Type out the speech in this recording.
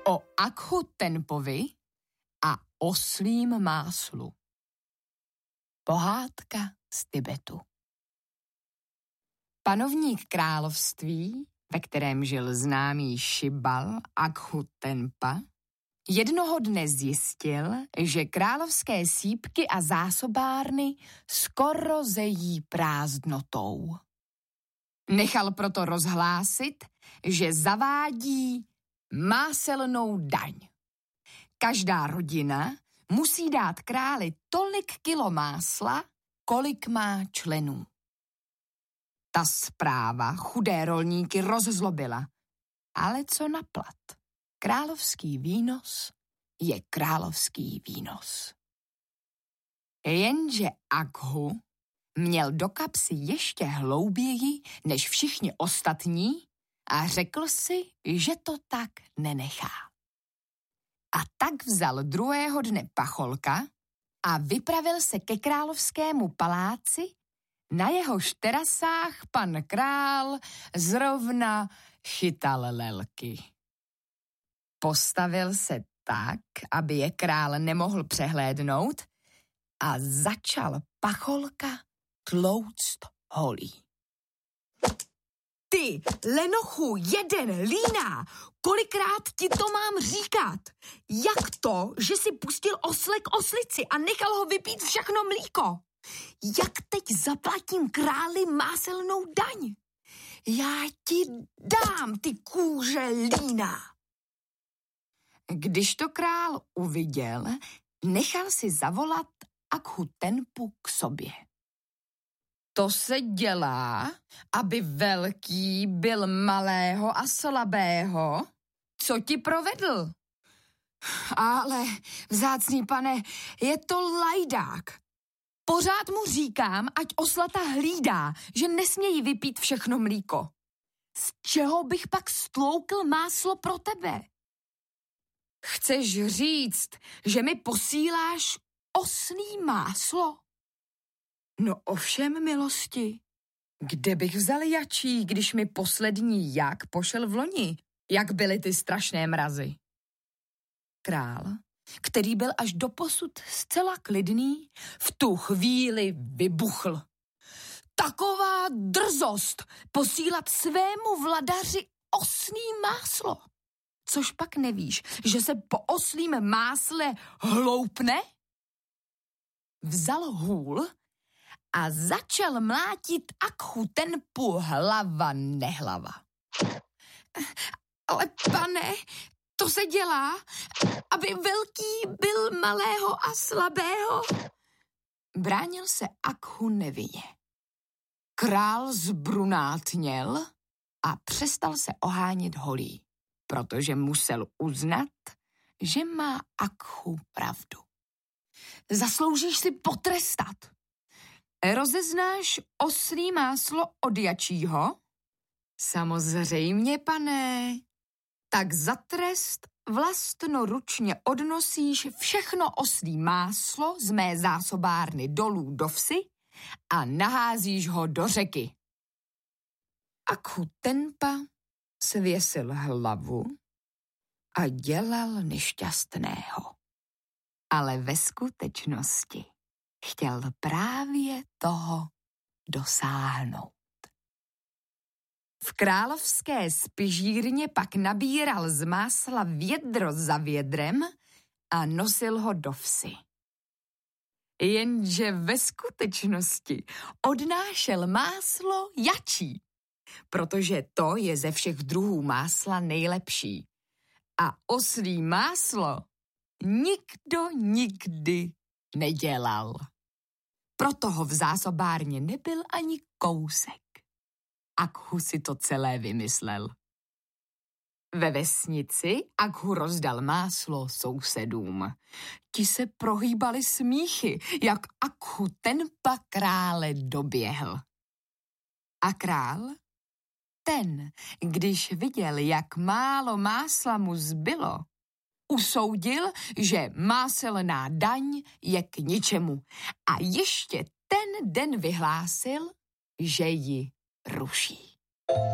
o Akhu Tenpovi a oslím máslu. Pohádka z Tibetu. Panovník království, ve kterém žil známý šibal Akhu Tenpa, jednoho dne zjistil, že královské sýpky a zásobárny skoro zejí prázdnotou. Nechal proto rozhlásit, že zavádí máselnou daň. Každá rodina musí dát králi tolik kilo másla, kolik má členů. Ta zpráva chudé rolníky rozzlobila, ale co na plat? Královský výnos je královský výnos. Jenže Akhu měl do kapsy ještě hlouběji než všichni ostatní a řekl si, že to tak nenechá. A tak vzal druhého dne pacholka a vypravil se ke královskému paláci, na jehož terasách pan král zrovna chytal lelky. Postavil se tak, aby je král nemohl přehlédnout a začal pacholka tlouct holí. Ty, lenochu, jeden líná, kolikrát ti to mám říkat? Jak to, že si pustil osle k oslici a nechal ho vypít všechno mlíko? Jak teď zaplatím králi máselnou daň? Já ti dám, ty kůže líná. Když to král uviděl, nechal si zavolat Akhu Tenpu k sobě. To se dělá, aby velký byl malého a slabého? Co ti provedl? Ale, vzácný pane, je to lajdák. Pořád mu říkám, ať oslata hlídá, že nesmějí vypít všechno mlíko. Z čeho bych pak stloukl máslo pro tebe? Chceš říct, že mi posíláš oslí máslo? No ovšem, milosti, kde bych vzal jačí, když mi poslední jak pošel v loni, jak byly ty strašné mrazy? Král, který byl až doposud zcela klidný, v tu chvíli vybuchl. Taková drzost posílat svému vladaři oslí máslo. Což pak nevíš, že se po oslím másle hloupne? Vzal hůl a začal mlátit Akhu Tenpu hlava nehlava. Ale pane, to se dělá, aby velký byl malého a slabého. Bránil se Akhu nevinně. Král zbrunátněl a přestal se ohánět holí, protože musel uznat, že má Akhu pravdu. Zasloužíš si potrestat. Rozeznáš oslí máslo od jačího? Samozřejmě, pane. Tak za trest vlastnoručně odnosíš všechno oslí máslo z mé zásobárny dolů do vsi a naházíš ho do řeky. Akhu Tenpa svěsil hlavu a dělal nešťastného. Ale ve skutečnosti chtěl právě toho dosáhnout. V královské spižírně pak nabíral z másla vědro za vědrem a nosil ho do vsi. Jenže ve skutečnosti odnášel máslo jačí, protože to je ze všech druhů másla nejlepší. A oslí máslo nikdo nikdy nedělal. Proto ho v zásobárně nebyl ani kousek. Akhu si to celé vymyslel. Ve vesnici Akhu rozdal máslo sousedům. Ti se prohýbali smíchy, jak Akhu Tenpa krále doběhl. A král? Ten, když viděl, jak málo másla mu zbylo, usoudil, že máselná daň je k ničemu a ještě ten den vyhlásil, že ji ruší.